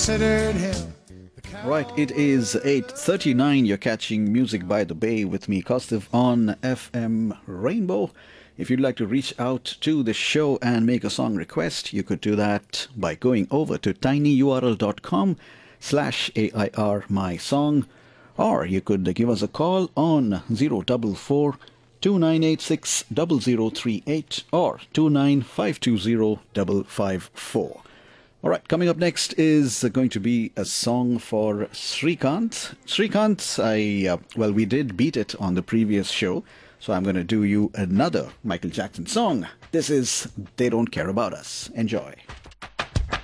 considered him. Right, it is 8:39. You're catching Music by the Bay with me, Kostiv, on FM Rainbow. If you'd like to reach out to the show and make a song request, you could do that by going over to tinyurl.com/AIR my song, or you could give us a call on 044 2986 0038 or 29520 554. All right, coming up next is going to be a song for Srikanth. Srikanth, we did beat it on the previous show, so I'm going to do you another Michael Jackson song. This is They Don't Care About Us. Enjoy.